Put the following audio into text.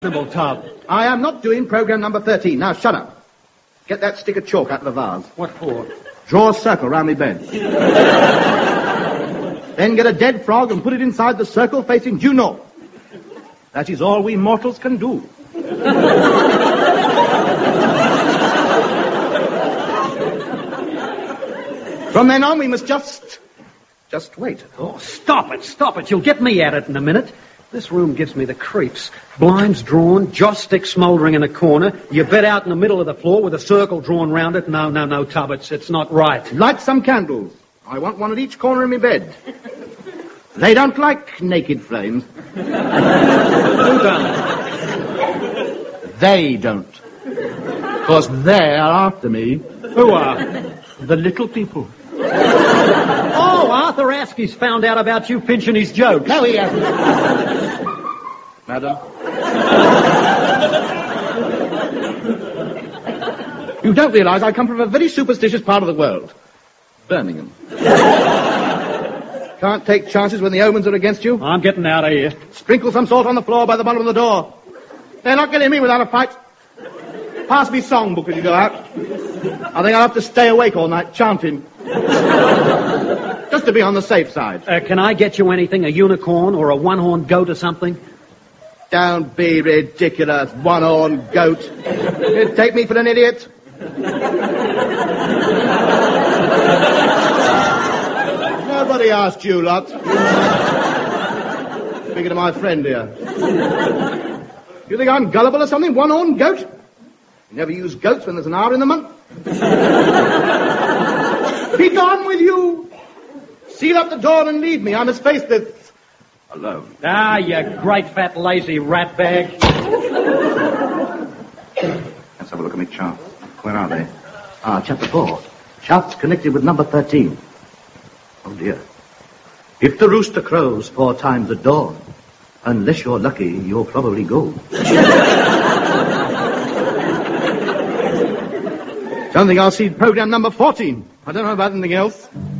Tub. I am not doing program number 13. Now, shut up. Get that stick of chalk out of the vase. What for? Draw a circle round me bed. Then get a dead frog and put it inside the circle facing due north. That is all we mortals can do. From then on, we must just wait. Oh, stop it. You'll get me at it in a minute. This room gives me the creeps. Blinds drawn, joss stick smouldering in a corner. Your bed out in the middle of the floor with a circle drawn round it. No, Tubbets, it's not right. Light some candles. I want one at each corner of my bed. They don't like naked flames. Who don't? They don't. Because they are after me. Who are? The little people. Oh, Arthur Askey's found out about you pinching his jokes. No, he hasn't. Madam. You don't realize I come from a very superstitious part of the world. Birmingham. Can't take chances when the omens are against you. I'm getting out of here. Sprinkle some salt on the floor by the bottom of the door. They're not getting me without a fight. Pass me songbook as you go out. I think I'll have to stay awake all night chanting. Just to be on the safe side. Can I get you anything? A unicorn or a one-horned goat or something? Don't be ridiculous, one-horned goat. You take me for an idiot? Nobody asked you lot. Speaking to my friend here. You think I'm gullible or something? One-horned goat? You never use goats when there's an hour in the month. Be gone with you. Seal up the door and leave me. I must face this alone. Ah, you great fat lazy rat bag. Let's have a look at me charts. Where are they? Chapter 4. Charts connected with number 13. Oh, dear. If the rooster crows 4 times at dawn, unless you're lucky, you'll probably go. Don't think I'll see program number 14. I don't know about anything else.